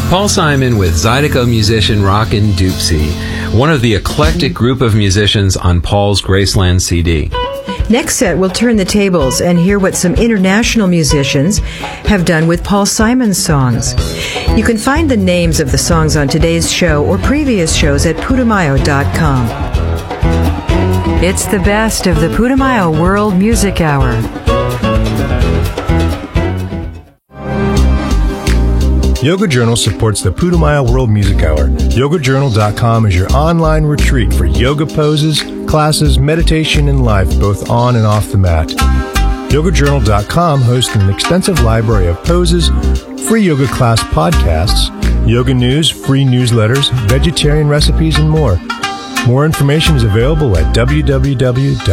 Paul Simon with Zydeco musician Rockin' Doopsie, one of the eclectic group of musicians on Paul's Graceland CD. Next set, we'll turn the tables and hear what some international musicians have done with Paul Simon's songs. You can find the names of the songs on today's show or previous shows at Putumayo.com. It's the best of the Putumayo World Music Hour. Yoga Journal supports the Putumayo World Music Hour. YogaJournal.com is your online retreat for yoga poses, classes, meditation, and life, both on and off the mat. YogaJournal.com hosts an extensive library of poses, free yoga class podcasts, yoga news, free newsletters, vegetarian recipes, and more. More information is available at www.yogajournal.com.